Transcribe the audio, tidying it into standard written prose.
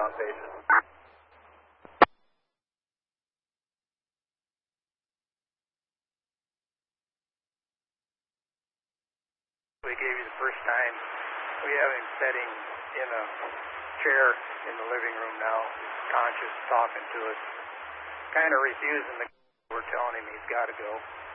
on patient. We gave you the first time. We have him sitting in a chair in the living room now, conscious, talking to us, kind of refusing the. We're telling him he's got to go.